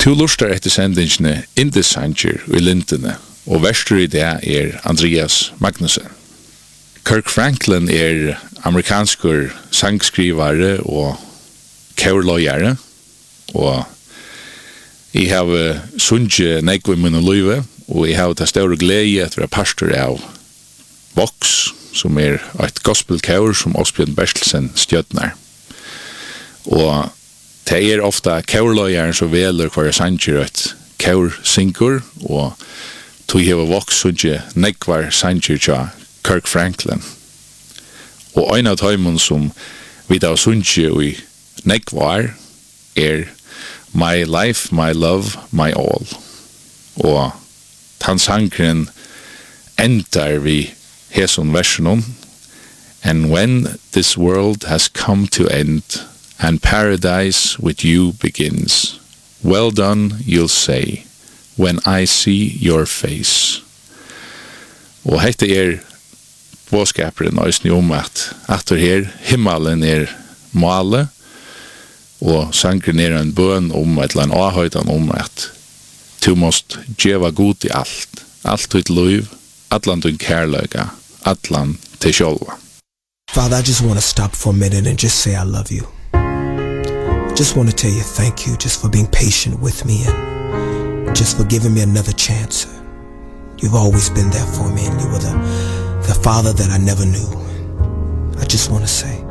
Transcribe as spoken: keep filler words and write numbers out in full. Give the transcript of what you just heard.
Tu lustar etter sendingene Indisanger i Lintene, og verster i det er Andreas Magnussen. Kirk Franklin er amerikanskur sangskrivare og kaurløyare, og jeg har sunget nekve i mine løyve, og jeg har tatt større glede etter å være pastor av Vox, som er et gospelkaur som Åsbjørn Bertelsen stjøtner. Og det er ofta kaurløyaren som veler hver sanger et kaursinkur, og tog heva Vox sunget nekvar sanger til Kirk Franklin. Og ein av tøymon som vi da sunget i nekvar er My Life, My Love, My All. Og han sangren endar vi heson versenon. And when this world has come to end, and paradise with you begins, well done, you'll say, when I see your face. Og hette er båskaperen òsni om at atter her himmelen er male, og sangren er en bøn om et eller annet avhøydan om at du måst djeva god i alt, alt ditt liv, atlan din kærløyga, atlan til sjolva. Father, I just want to stop for a minute and just say I love you. Just want to tell you thank you just for being patient with me and just for giving me another chance. You've always been there for me, and you were the, the father that I never knew. I just want to say